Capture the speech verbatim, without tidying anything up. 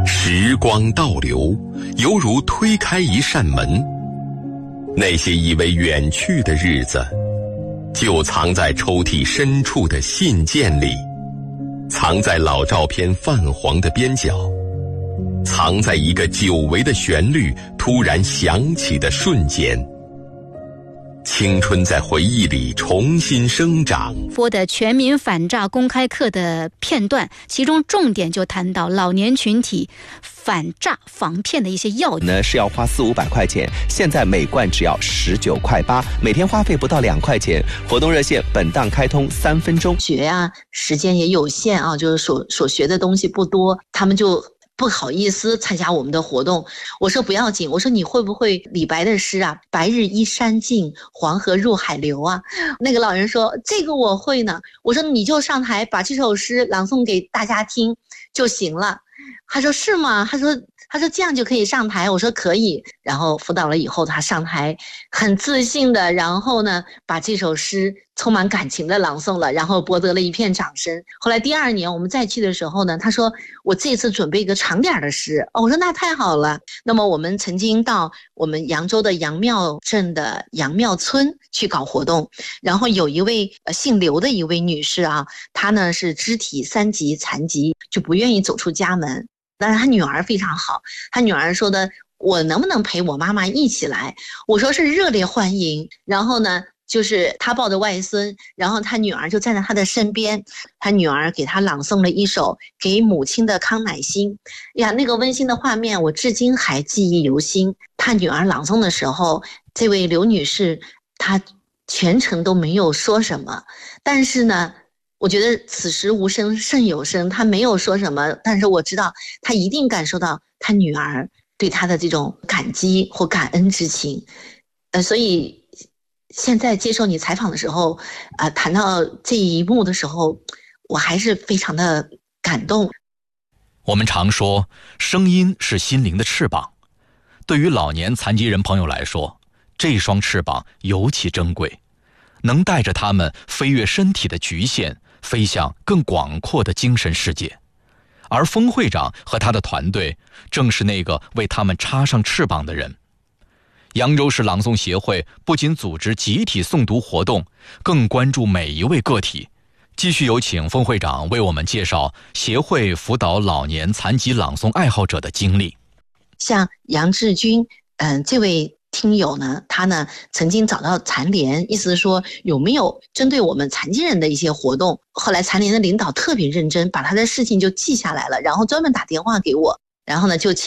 时光倒流，犹如推开一扇门，那些以为远去的日子，就藏在抽屉深处的信件里，藏在老照片泛黄的边角，藏在一个久违的旋律突然响起的瞬间。青春在回忆里重新生长。 播的全民反诈公开课的片段，其中重点就谈到老年群体反诈防骗的一些要点。 呢是要花四五百块钱，现在每罐只要十九块八，每天花费不到两块钱。活动热线本档开通三分钟。 学呀、啊，时间也有限啊，就是所所学的东西不多，他们就不好意思参加我们的活动。我说不要紧，我说你会不会李白的诗啊？白日依山尽，黄河入海流啊。那个老人说这个我会呢。我说你就上台把这首诗朗诵给大家听就行了。他说是吗？他说他说这样就可以上台。我说可以。然后辅导了以后，他上台很自信的，然后呢把这首诗充满感情的朗诵了，然后博得了一片掌声。后来第二年我们再去的时候呢，他说我这次准备一个长点的诗。哦，我说那太好了。那么我们曾经到我们扬州的杨庙镇的杨庙村去搞活动，然后有一位呃姓刘的一位女士啊，她呢是肢体三级残疾，就不愿意走出家门。但是她女儿非常好，她女儿说的我能不能陪我妈妈一起来？我说是热烈欢迎。然后呢就是他抱着外孙，然后他女儿就站在他的身边，他女儿给他朗诵了一首给母亲的康乃馨。呀，那个温馨的画面我至今还记忆犹新。他女儿朗诵的时候，这位刘女士她全程都没有说什么，但是呢我觉得此时无声胜有声，她没有说什么，但是我知道她一定感受到她女儿对她的这种感激或感恩之情。呃，所以现在接受你采访的时候，呃，谈到这一幕的时候，我还是非常的感动。 我们常说，声音是心灵的翅膀。对于老年残疾人朋友来说，这双翅膀尤其珍贵，能带着他们飞越身体的局限，飞向更广阔的精神世界。而封会长和他的团队，正是那个为他们插上翅膀的人。扬州市朗诵协会不仅组织集体诵读活动，更关注每一位个体。继续有请封会长为我们介绍协会辅导老年残疾朗诵爱好者的经历。 像杨志军，嗯、呃，这位听友呢，他呢曾经找到残联，意思是说有没有针对我们残疾人的一些活动。后来残联的领导特别认真，把他的事情就记下来了，然后专门打电话给我，然后呢就请